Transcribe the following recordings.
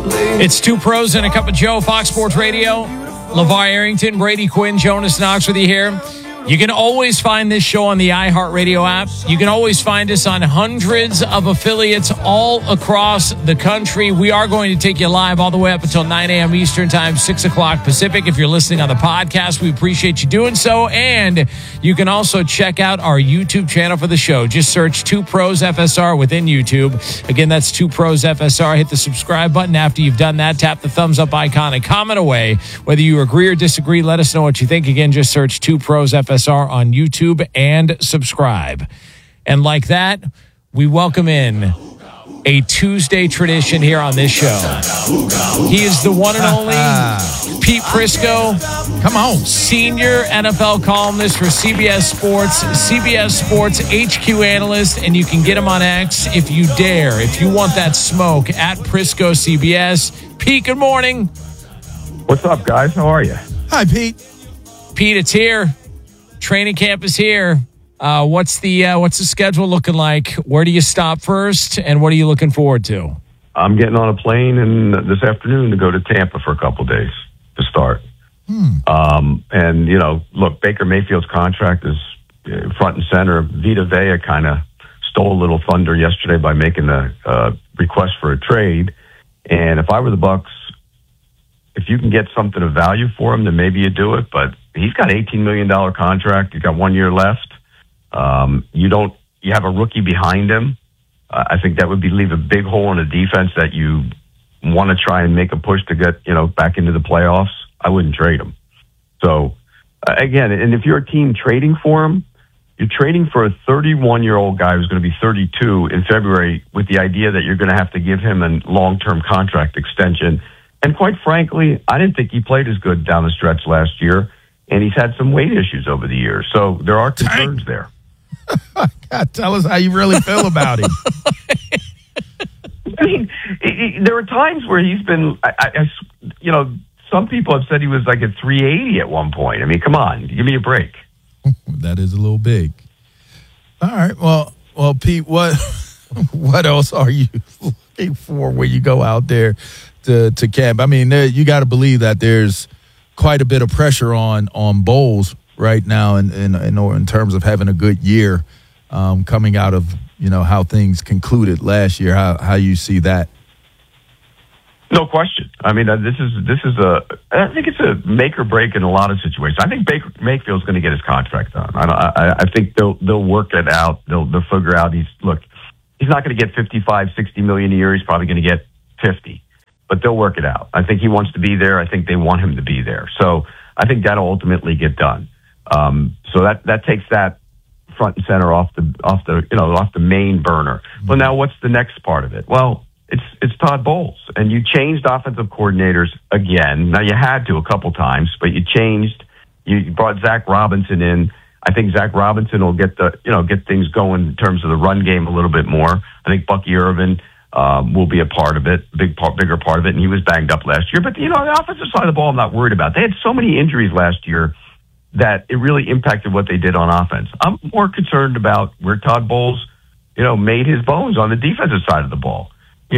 It's Two Pros and a Cup of Joe, Fox Sports Radio. LeVar Arrington, Brady Quinn, Jonas Knox with you here. You can always find this show on the iHeartRadio app. You can always find us on hundreds of affiliates all across the country. We are going to take you live all the way up until 9 a.m. Eastern Time, 6 o'clock Pacific. If you're listening on the podcast, we appreciate you doing so. And you can also check out our YouTube channel for the show. Just search Two Pros FSR within YouTube. Again, that's Two Pros FSR. Hit the subscribe button. After you've done that, tap the thumbs up icon and comment away. Whether you agree or disagree, let us know what you think. Again, just search Two Pros FSR on YouTube and subscribe. And like that, we welcome in a Tuesday tradition here on this show. He is the one and only Pete Prisco. Come on. Senior NFL columnist for CBS Sports HQ analyst, and you can get him on X if you dare. If you want that smoke, at Prisco CBS. Pete, good morning. What's up, guys? How are you? Hi, Pete. Pete, it's here. Training camp is here. What's the schedule looking like? Where do you stop first, and what are you looking forward to? I'm getting on a plane this afternoon to go to Tampa for a couple of days to start. And, look, Baker Mayfield's contract is front and center. Vita Vea kind of stole a little thunder yesterday by making a request for a trade. And if I were the Bucs, if you can get something of value for him, then maybe you do it. But he's got an $18 million contract. He's got 1 year left. You have a rookie behind him. I think that would leave a big hole in the defense that you want to try and make a push to get, back into the playoffs. I wouldn't trade him. So again, and if you're a team trading for him, you're trading for a 31-year-old guy who's going to be 32 in February with the idea that you're going to have to give him a long-term contract extension. And quite frankly, I didn't think he played as good down the stretch last year, and he's had some weight issues over the years. So there are concerns there. God, tell us how you really feel about him. I mean, there are times where he's been, some people have said he was like at 380 at one point. I mean, come on, give me a break. That is a little big. All right. Well, Pete, what else are you looking for when you go out there to camp? I mean, you got to believe that there's quite a bit of pressure on Bowles right now in terms of having a good year coming out of, how things concluded last year, how you see that. No question. I mean, I think it's a make or break in a lot of situations. I think Baker Mayfield's going to get his contract done. I think they'll work it out. They'll figure out he's not going to get 55, 60 million a year. He's probably going to get 50, but they'll work it out. I think he wants to be there. I think they want him to be there. So I think that'll ultimately get done. So that takes that front and center off the main burner. But now what's the next part of it? Well, it's Todd Bowles, and you changed offensive coordinators again. Now you had to a couple times, but you brought Zach Robinson in. I think Zach Robinson will get things going in terms of the run game a little bit more. I think Bucky Irvin will be a part of it, bigger part of it, and he was banged up last year. But the offensive side of the ball, I'm not worried about. They had so many injuries last year that it really impacted what they did on offense. I'm more concerned about where Todd Bowles, made his bones on the defensive side of the ball.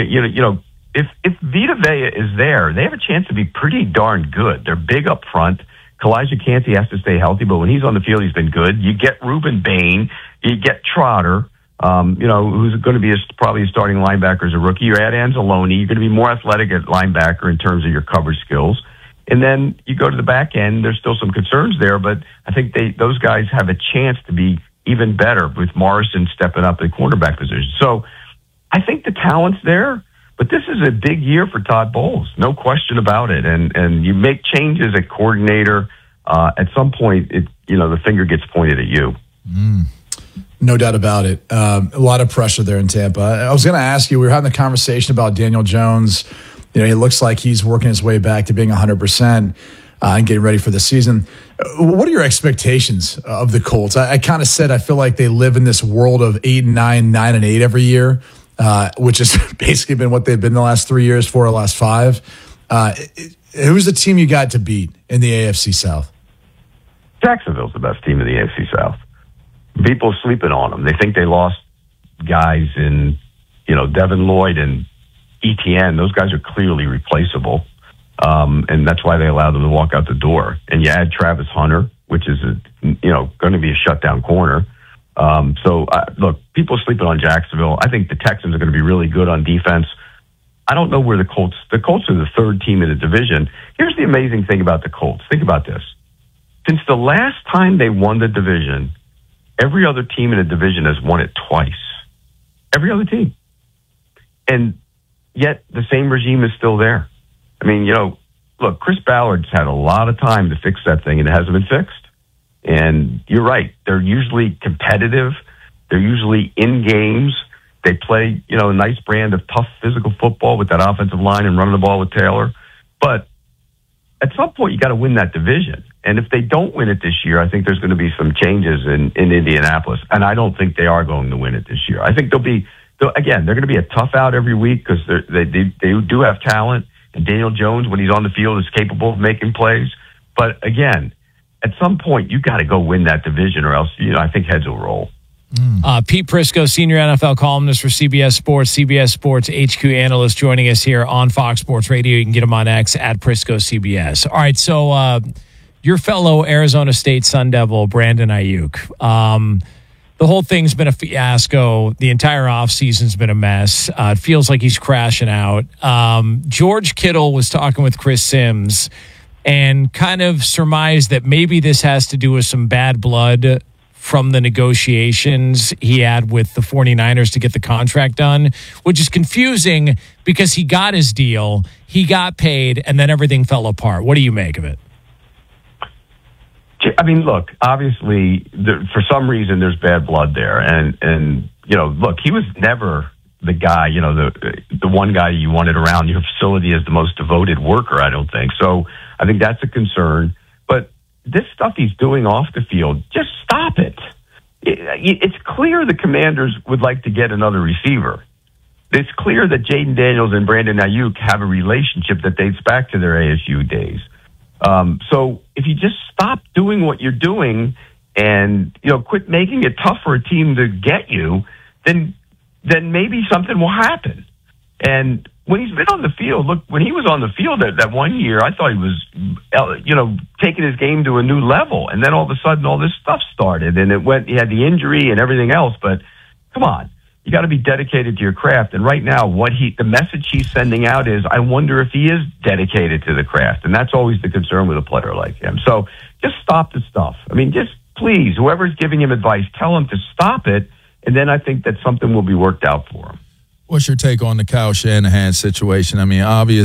If Vita Vea is there, they have a chance to be pretty darn good. They're big up front. Kalijah Kancey has to stay healthy, but when he's on the field, he's been good. You get Reuben Bain, you get Trotter, who's going to be probably a starting linebacker as a rookie. You add Anzalone, you're going to be more athletic at linebacker in terms of your coverage skills. And then you go to the back end, there's still some concerns there, but I think those guys have a chance to be even better with Morrison stepping up the cornerback position. So I think the talent's there, but this is a big year for Todd Bowles, no question about it. And you make changes at coordinator. At some point, the finger gets pointed at you. No doubt about it. A lot of pressure there in Tampa. I was going to ask you, we were having a conversation about Daniel Jones. He looks like he's working his way back to being 100% and getting ready for the season. What are your expectations of the Colts? I kind of said I feel like they live in this world of 8-9, 9-8 every year. Which has basically been what they've been the last 3 years, the last 5. Who's the team you got to beat in the AFC South? Jacksonville's the best team in the AFC South. People are sleeping on them. They think they lost guys in, Devin Lloyd and ETN, those guys are clearly replaceable. And that's why they allowed them to walk out the door. And you add Travis Hunter, which is, going to be a shutdown corner. Look, people are sleeping on Jacksonville. I think the Texans are going to be really good on defense. I don't know where the Colts are the third team in the division. Here's the amazing thing about the Colts. Think about this. Since the last time they won the division, every other team in the division has won it twice. Every other team. And yet the same regime is still there. I mean, look, Chris Ballard's had a lot of time to fix that thing, and it hasn't been fixed. And you're right. They're usually competitive. They're usually in games. They play, a nice brand of tough physical football with that offensive line and running the ball with Taylor. But at some point, you got to win that division. And if they don't win it this year, I think there's going to be some changes in Indianapolis. And I don't think they are going to win it this year. I think they're going to be a tough out every week because they do have talent. And Daniel Jones, when he's on the field, is capable of making plays. But again, at some point, you got to go win that division, or else, I think heads will roll. Pete Prisco, senior NFL columnist for CBS Sports HQ analyst, joining us here on Fox Sports Radio. You can get him on X at Prisco CBS. All right, so your fellow Arizona State Sun Devil, Brandon Ayuk. The whole thing's been a fiasco. The entire offseason's been a mess. It feels like he's crashing out. George Kittle was talking with Chris Sims and kind of surmised that maybe this has to do with some bad blood from the negotiations he had with the 49ers to get the contract done, which is confusing because he got his deal, he got paid, and then everything fell apart. What do you make of it? I mean, look, obviously, for some reason, there's bad blood there. And look, he was never the guy, the one guy you wanted around your facility as the most devoted worker, I don't think. So I think that's a concern. But this stuff he's doing off the field, just stop it. It's clear the Commanders would like to get another receiver. It's clear that Jaden Daniels and Brandon Ayuk have a relationship that dates back to their ASU days. So if you just stop doing what you're doing and, quit making it tough for a team to get you, then maybe something will happen. And when he's been on the field, look, when he was on the field that 1 year, I thought he was, taking his game to a new level. And then all of a sudden, all this stuff started, and he had the injury and everything else. But come on, you got to be dedicated to your craft. And right now, the message he's sending out is, I wonder if he is dedicated to the craft. And that's always the concern with a player like him. So just stop the stuff. I mean, just please, whoever's giving him advice, tell him to stop it. And then I think that something will be worked out for him. What's your take on the Kyle Shanahan situation? I mean, obviously,